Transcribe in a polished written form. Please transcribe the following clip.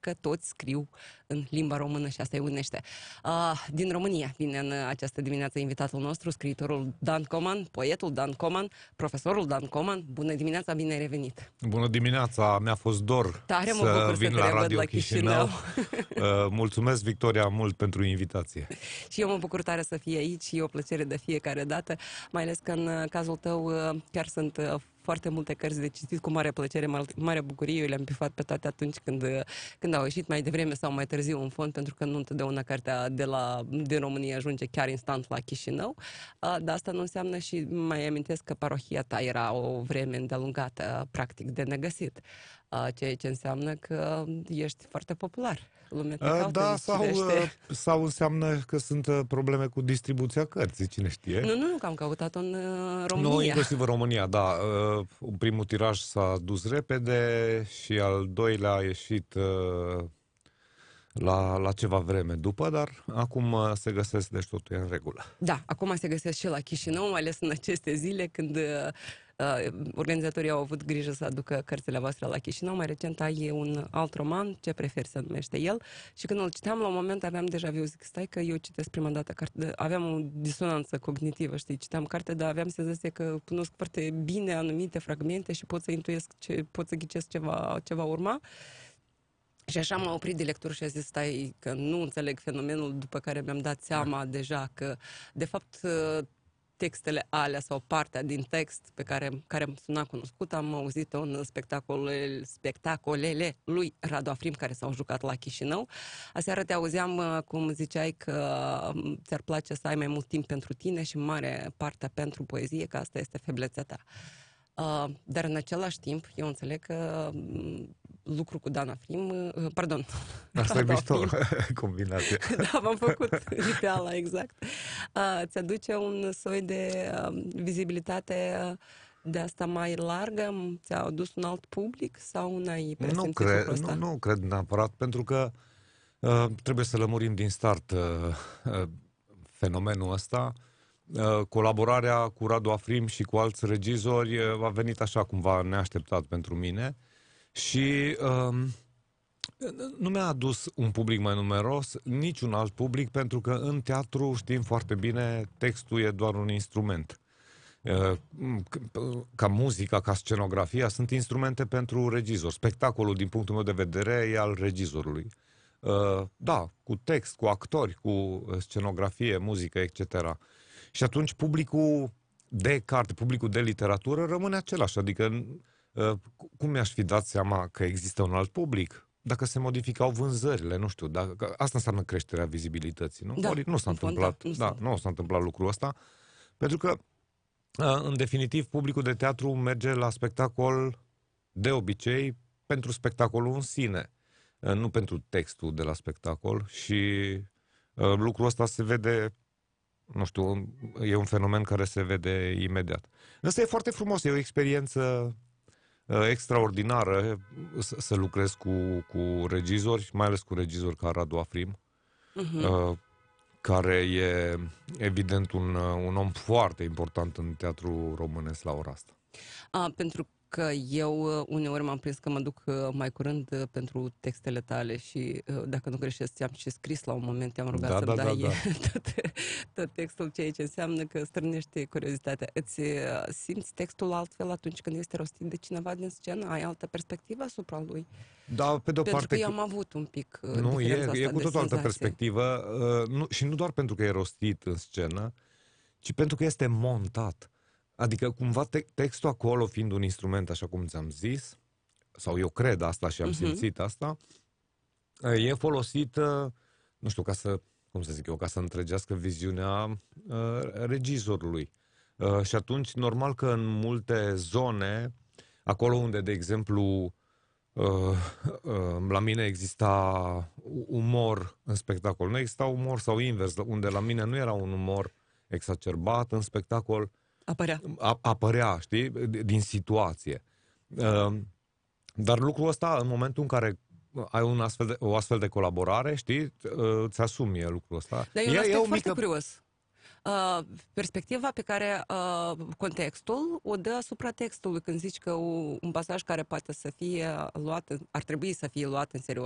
că toți scriu în limba română și asta îi unește. Din România vine în această dimineață invitatul nostru, scriitorul Dan Coman, poetul Dan Coman, profesorul Dan Coman. Bună dimineața, bine ai revenit! Bună dimineața, mi-a fost dor Tare mă să bucur vin să te la revăd Radio la Chișinău. Mulțumesc, Victoria, mult pentru invitație. Și eu mă bucur tare să fii aici și e o plăcere de fiecare dată, mai ales că în cazul tău chiar sunt foarte multe cărți de citit cu mare plăcere, mare bucurie. Eu le-am bifat pe toate atunci când au ieșit, mai devreme sau mai târziu în fond, pentru că nu întotdeauna cartea din România ajunge chiar instant la Chișinău. Dar asta nu înseamnă, și mai amintesc că parohia ta era o vreme îndelungată, practic, de negăsit. Ceea ce înseamnă că ești foarte popular. Lumea te caută, Da, citește. sau înseamnă că sunt probleme cu distribuția cărții, cine știe. Nu, că am căutat-o în România. Nu, inclusiv în România, da. Primul tiraj s-a dus repede și al doilea a ieșit la ceva vreme după, dar acum se găsesc, deci totul e în regulă. Da, acum se găsesc și la Chișinău, mai ales în aceste zile când organizatorii au avut grijă să aducă cărțile voastre la Chișinău. Mai recent ai un alt roman, Ce preferi se numește el, și când îl citeam, la un moment aveam deja vu, zic, stai că eu citesc prima dată carte, aveam o disonanță cognitivă, știi, citeam carte, dar aveam senzația că cunosc foarte bine anumite fragmente și pot să intuiesc, pot să ghicesc ce va urma. Și așa m-a oprit de lectură și a zis, stai, că nu înțeleg fenomenul, după care mi-am dat seama deja că, de fapt, textele alea sau partea din text care îmi suna cunoscut, am auzit-o în spectacolele lui Radu Afrim, care s-au jucat la Chișinău. Aseară te auzeam cum ziceai că ți-ar place să ai mai mult timp pentru tine și mare parte pentru poezie, că asta este feblețea ta. Dar în același timp, eu înțeleg că lucru cu Dan Afrim, pardon. Asta e mișto, combinație. Da, m-am făcut ripeala, exact. Ți-aduce un soi de vizibilitate de asta mai largă? Ți-a adus un alt public sau n-ai presimțit lucrul ăsta? Nu cred neapărat, pentru că trebuie să lămurim din start fenomenul ăsta. Colaborarea cu Radu Afrim și cu alți regizori a venit așa cumva neașteptat pentru mine și nu mi-a adus un public mai numeros, niciun alt public, pentru că în teatru știm foarte bine, textul e doar un instrument. Ca muzica, ca scenografia, sunt instrumente pentru regizor. Spectacolul, din punctul meu de vedere, e al regizorului. Da, cu text, cu actori, cu scenografie, muzică, etc. Și atunci publicul de carte, publicul de literatură rămâne același. Adică cum mi-aș fi dat seama că există un alt public? Dacă se modificau vânzările, nu știu. Dacă, asta înseamnă creșterea vizibilității, nu? Da, ori nu s-a întâmplat. Nu s-a întâmplat lucrul ăsta. Pentru că, în definitiv, publicul de teatru merge la spectacol de obicei pentru spectacolul în sine, nu pentru textul de la spectacol. Și lucrul ăsta se vede, nu știu, e un fenomen care se vede imediat. Însă e foarte frumos, e o experiență extraordinară să lucrez cu regizori, mai ales cu regizori ca Radu Afrim, care e evident un om foarte important în teatru românesc la ora asta. Pentru că eu uneori m-am prins că mă duc mai curând pentru textele tale și, dacă nu greșesc, ți-am și scris la un moment, te-am rugat să-mi dai tot textul, ceea ce înseamnă că strânește curiozitatea. Îți simți textul altfel atunci când este rostit de cineva din scenă? Ai altă perspectivă asupra lui? Da, pe de-o parte... Pentru că eu am avut un pic nu, e cu totul altă perspectivă, și nu doar pentru că e rostit în scenă, ci pentru că este montat. Adică, cumva, textul acolo, fiind un instrument, așa cum ți-am zis, sau eu cred asta și am simțit asta, e folosit, nu știu, ca să întregească viziunea regizorului. Și atunci, normal că în multe zone, acolo unde, de exemplu, la mine exista umor în spectacol, nu exista umor, sau invers, unde la mine nu era un umor exacerbat, în spectacol apărea, știi, din situație. Dar lucrul ăsta, în momentul în care ai o astfel de colaborare, știi, îți asumi lucrul ăsta. Dar e un foarte curios. Perspectiva pe care contextul o dă asupra textului, când zici că un pasaj care poate să fie luat, ar trebui să fie luat în serios